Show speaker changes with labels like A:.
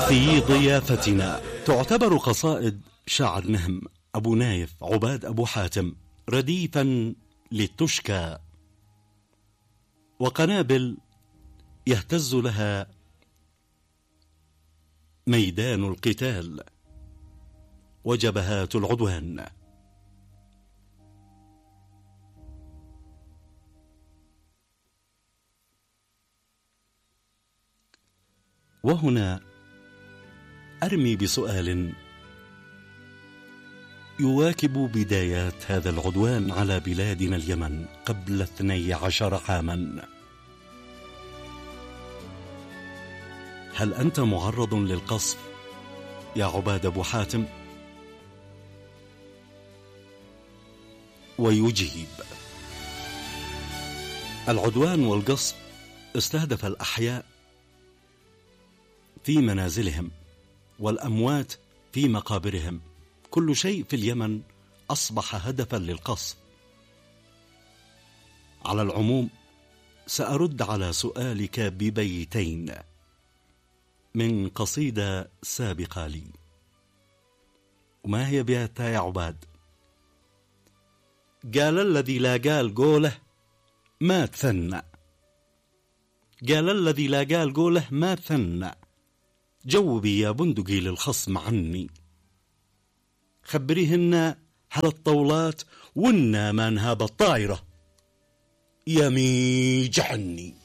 A: في ضيافتنا تعتبر قصائد شاعر نهم أبو نايف عباد أبو حاتم رديفا للتشكى، وقنابل يهتز لها ميدان القتال وجبهات العدوان. وهنا أرمي بسؤال يواكب بدايات هذا العدوان على بلادنا اليمن قبل 12 عاما. هل أنت معرض للقصف يا عباد أبو حاتم؟ ويجيب: العدوان والقصف استهدف الأحياء في منازلهم والأموات في مقابرهم، كل شيء في اليمن أصبح هدفا للقصف. على العموم سأرد على سؤالك ببيتين من قصيدة سابقة لي. وما هي بيتها يا عباد؟ قال الذي لا قال قوله ما تثنى، قال الذي لا قال قوله ما ثنى، جوبي يا بندقي للخصم عني، خبريهن على الطاولات ونا ما نهاب الطائرة يميج عني.